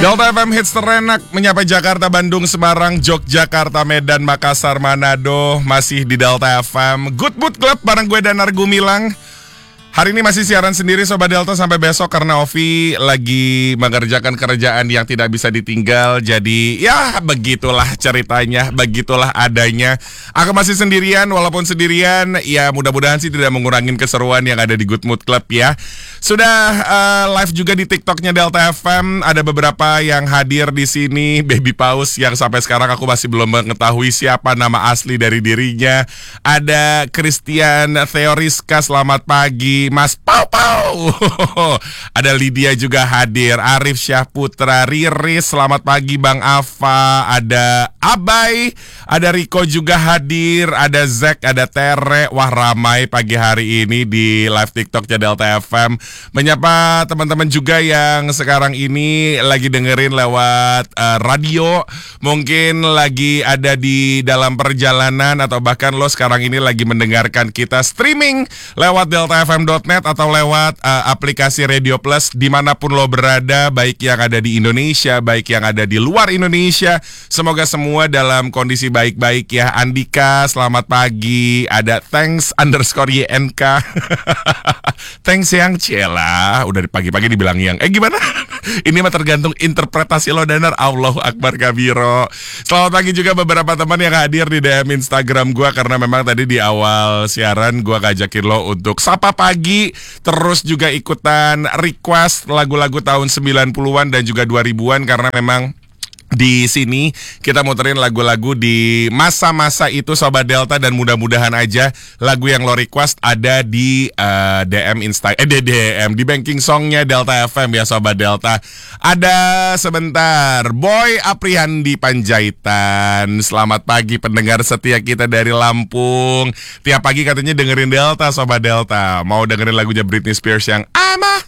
Delta FM hits terenak menyapa Jakarta, Bandung, Semarang, Yogyakarta, Medan, Makassar, Manado. Masih di Delta FM Good Mood Club bareng gue Danar Gumilang. Hari ini masih siaran sendiri Sobat Delta sampai besok karena Ovi lagi mengerjakan kerjaan yang tidak bisa ditinggal. Jadi ya begitulah ceritanya, begitulah adanya. Aku masih sendirian, walaupun sendirian ya mudah-mudahan sih tidak mengurangin keseruan yang ada di Good Mood Club ya. Sudah live juga di TikToknya Delta FM. Ada beberapa yang hadir di sini. Baby Paus yang sampai sekarang aku masih belum mengetahui siapa nama asli dari dirinya. Ada Christian Theoriska, selamat pagi Mas Pau Pau. Ada Lydia juga hadir. Arif Syahputra, Riris, selamat pagi Bang Ava. Ada Abai, ada Riko juga hadir. Ada Zack, ada Tere. Wah, ramai pagi hari ini di live TikToknya Delta FM. Menyapa teman-teman juga yang sekarang ini lagi dengerin lewat radio. Mungkin lagi ada di dalam perjalanan, atau bahkan lo sekarang ini lagi mendengarkan kita streaming lewat deltafm.net atau lewat aplikasi Radio Plus dimanapun lo berada, baik yang ada di Indonesia, baik yang ada di luar Indonesia. Semoga semua dalam kondisi baik-baik ya. Andika, selamat pagi. Ada thanks_YNK. Thanks yang Cela. Udah pagi-pagi dibilang yang gimana? Ini mah tergantung interpretasi lo Danar. Allahu Akbar kabiro. Selamat pagi juga beberapa teman yang hadir di DM Instagram gue, karena memang tadi di awal siaran gue ngajakin lo untuk sapa pagi, terus juga ikutan request lagu-lagu tahun 90-an dan juga 2000-an, karena memang di sini kita muterin lagu-lagu di masa-masa itu Sobat Delta, dan mudah-mudahan aja lagu yang lo request ada di DM di banking songnya Delta FM ya Sobat Delta. Ada sebentar Boy Apriandi Panjaitan, selamat pagi pendengar setia kita dari Lampung. Tiap pagi katanya dengerin Delta Sobat Delta. Mau dengerin lagunya Britney Spears yang I'm a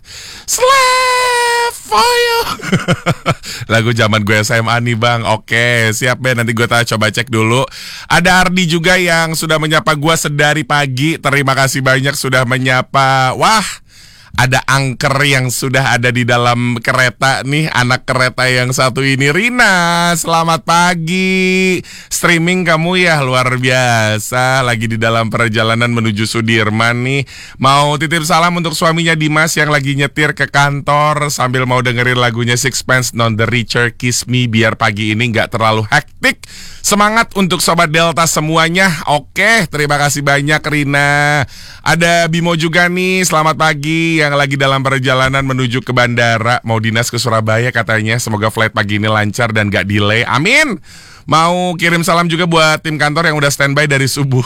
slave for you. Lagu zaman gue SMA nih Bang. Oke, siap Ben, nanti gue coba cek dulu. Ada Ardi juga yang sudah menyapa gue sedari pagi. Terima kasih banyak sudah menyapa. Wah, ada angker yang sudah ada di dalam kereta nih, anak kereta yang satu ini. Rina, selamat pagi. Streaming kamu ya, luar biasa. Lagi di dalam perjalanan menuju Sudirman nih. Mau titip salam untuk suaminya Dimas yang lagi nyetir ke kantor sambil mau dengerin lagunya Sixpence None the Richer, Kiss Me, biar pagi ini gak terlalu hektik. Semangat untuk Sobat Delta semuanya. Oke, terima kasih banyak Rina. Ada Bimo juga nih, selamat pagi, yang lagi dalam perjalanan menuju ke bandara, mau dinas ke Surabaya katanya. Semoga flight pagi ini lancar dan gak delay, amin. Mau kirim salam juga buat tim kantor yang udah standby dari subuh.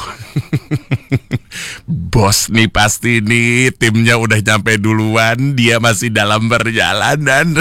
Bos nih pasti nih timnya udah nyampe duluan, dia masih dalam perjalanan.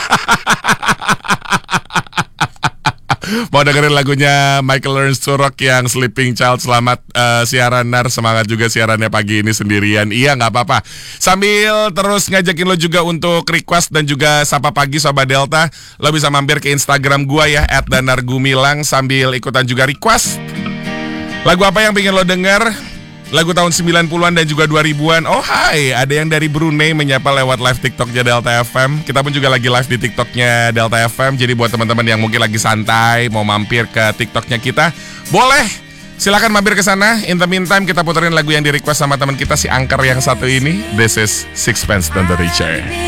Mau dengerin lagunya Michael Learns to Rock yang Sleeping Child. Selamat siaran Nar, semangat juga siarannya pagi ini sendirian. Iya gak apa-apa. Sambil terus ngajakin lo juga untuk request dan juga sapa pagi Sobat Delta, lo bisa mampir ke Instagram gua ya @danargumilang sambil ikutan juga request. Lagu apa yang pengen lo denger? Lagu tahun 90-an dan juga 2000-an. Oh hai, ada yang dari Brunei menyapa lewat live TikToknya Delta FM. Kita pun juga lagi live di TikToknya Delta FM. Jadi buat teman-teman yang mungkin lagi santai mau mampir ke TikToknya kita, boleh, silakan mampir ke sana. In the meantime kita puterin lagu yang di request sama teman kita si angker yang satu ini. This is Sixpence None the Richer.